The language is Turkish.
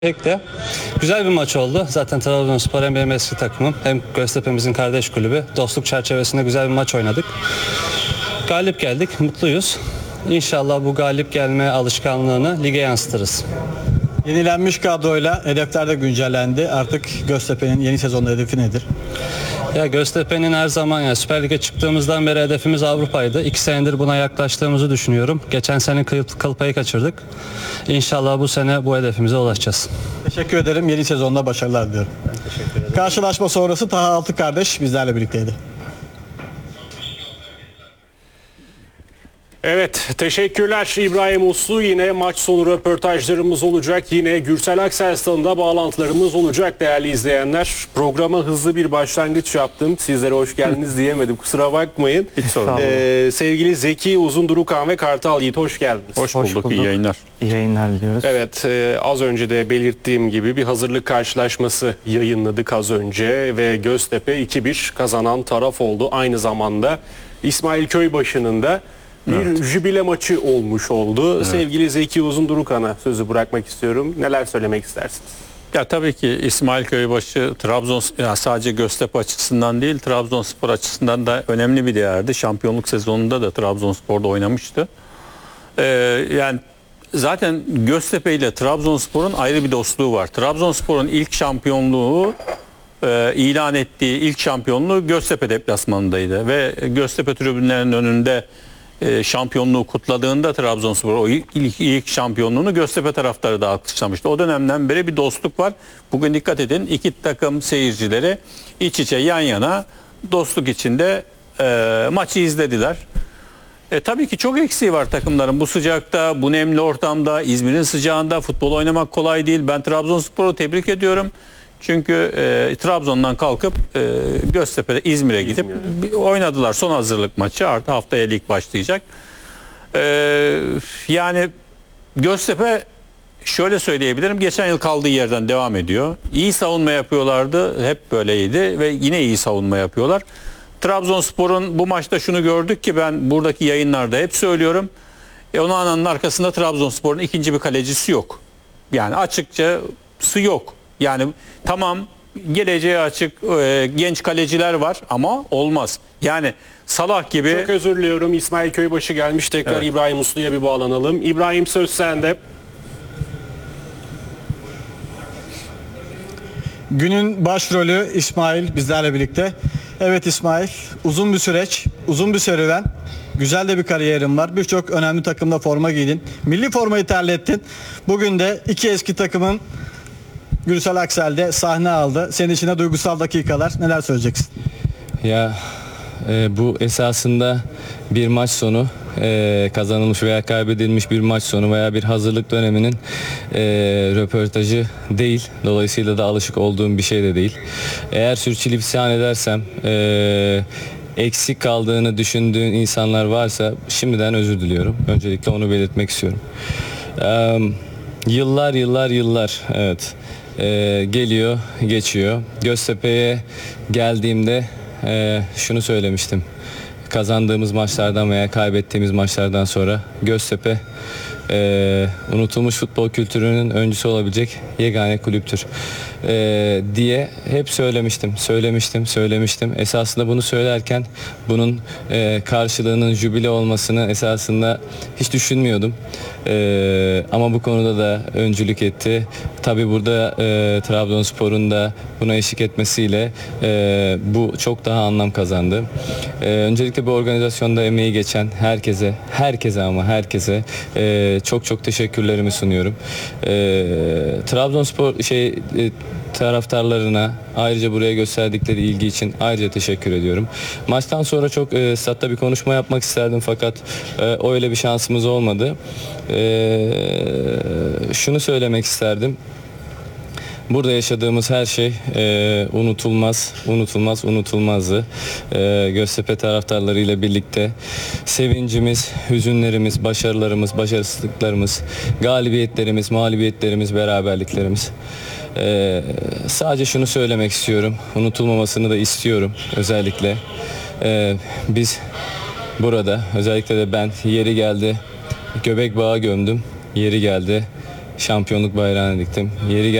Pek de güzel bir maç oldu. Zaten Trabzonspor hem benim eski takımım hem Göztepe'mizin kardeş kulübü. Dostluk çerçevesinde güzel bir maç oynadık. Galip geldik, mutluyuz. İnşallah bu galip gelme alışkanlığını lige yansıtırız. Yenilenmiş kadroyla hedefler de güncellendi. Artık Göztepe'nin yeni sezonda hedefi nedir? Ya Göztepe'nin her zaman Süper Lig'e çıktığımızdan beri hedefimiz Avrupa'ydı. 2 senedir buna yaklaştığımızı düşünüyorum. Geçen sene kıl payı kaçırdık. İnşallah bu sene bu hedefimize ulaşacağız. Teşekkür ederim. Yeni sezonda başarılar diliyorum. Teşekkür ederim. Karşılaşma sonrası Taha Altı kardeş bizlerle birlikteydi. Evet, teşekkürler İbrahim Uslu. Yine maç sonu röportajlarımız olacak. Yine Gürsel Aksel stadında bağlantılarımız olacak değerli izleyenler. Programa hızlı bir başlangıç yaptım. Sizlere hoş geldiniz diyemedim. Kusura bakmayın. Hiç sorun değil. Sevgili Zeki Uzundurukan ve Kartal Yiğit hoş geldiniz. Hoş bulduk. İyi yayınlar. İyi yayınlar diliyoruz. Evet, az önce de belirttiğim gibi bir hazırlık karşılaşması yayınladık az önce ve Göztepe 2-1 kazanan taraf oldu. Aynı zamanda İsmail Köybaşı'nın da bir jübile maçı olmuş oldu. Evet. Sevgili Zeki Uzundurukan'a sözü bırakmak istiyorum. Neler söylemek istersiniz? Ya tabii ki İsmail Köybaşı sadece Göztepe açısından değil, Trabzonspor açısından da önemli bir değerdi. Şampiyonluk sezonunda da Trabzonspor'da oynamıştı. Yani zaten Göztepe ile Trabzonspor'un ayrı bir dostluğu var. Trabzonspor'un ilk şampiyonluğu ilan ettiği ilk şampiyonluğu Göztepe deplasmanındaydı ve Göztepe tribünlerinin önünde şampiyonluğu kutladığında Trabzonspor o ilk şampiyonluğunu Göztepe taraftarı da alkışlamıştı. O dönemden beri bir dostluk var. Bugün dikkat edin, iki takım seyircileri iç içe yan yana dostluk içinde maçı izlediler. Tabii ki çok eksiği var takımların. Bu sıcakta, bu nemli ortamda, İzmir'in sıcağında futbol oynamak kolay değil. Ben Trabzonspor'u tebrik ediyorum. Çünkü Trabzon'dan kalkıp Göztepe'de İzmir'e gidip oynadılar son hazırlık maçı. Artık haftaya lig başlayacak. Yani Göztepe şöyle söyleyebilirim. Geçen yıl kaldığı yerden devam ediyor. İyi savunma yapıyorlardı. Hep böyleydi ve yine iyi savunma yapıyorlar. Trabzonspor'un bu maçta şunu gördük ki ben buradaki yayınlarda hep söylüyorum. Onana'nın arkasında Trabzonspor'un ikinci bir kalecisi yok. Yani açıkçası yok. Yani tamam geleceğe açık genç kaleciler var ama olmaz. Yani Salah gibi... Çok özür diliyorum. İsmail Köybaşı gelmiş. Tekrar evet. İbrahim Uslu'ya bir bağlanalım. İbrahim söz sende. Günün başrolü İsmail bizlerle birlikte. Evet İsmail, uzun bir süreç, uzun bir serüven. Güzel de bir kariyerin var. Birçok önemli takımda forma giydin. Milli formayı terlettin. Bugün de iki eski takımın Gürsel Aksel'de sahne aldı. Senin için de duygusal dakikalar. Neler söyleyeceksin? Ya bu esasında bir maç sonu, kazanılmış veya kaybedilmiş bir maç sonu veya bir hazırlık döneminin röportajı değil. Dolayısıyla da alışık olduğum bir şey de değil. Eğer sürçülisan edersem, eksik kaldığını düşündüğün insanlar varsa şimdiden özür diliyorum. Öncelikle onu belirtmek istiyorum. Yıllar evet. Geliyor, geçiyor. Göztepe'ye geldiğimde şunu söylemiştim. Kazandığımız maçlardan veya kaybettiğimiz maçlardan sonra Göztepe unutulmuş futbol kültürünün öncüsü olabilecek yegane kulüptür diye hep söylemiştim. Esasında bunu söylerken bunun karşılığının jübile olmasını esasında hiç düşünmüyordum. Ama bu konuda da öncülük etti. Tabii burada Trabzonspor'un da buna eşlik etmesiyle bu çok daha anlam kazandı. Öncelikle bu organizasyonda emeği geçen herkese çok teşekkürlerimi sunuyorum. Trabzonspor taraftarlarına ayrıca buraya gösterdikleri ilgi için ayrıca teşekkür ediyorum. Maçtan sonra çok statta bir konuşma yapmak isterdim fakat öyle bir şansımız olmadı. Şunu söylemek isterdim. Burada yaşadığımız her şey unutulmazdı. Göztepe taraftarlarıyla birlikte sevincimiz, hüzünlerimiz, başarılarımız, başarısızlıklarımız, galibiyetlerimiz, mağlubiyetlerimiz, beraberliklerimiz. Sadece şunu söylemek istiyorum. Unutulmamasını da istiyorum özellikle. Biz burada özellikle de ben yeri geldi göbek bağı gömdüm. Yeri geldi şampiyonluk bayrağını diktim. Yeri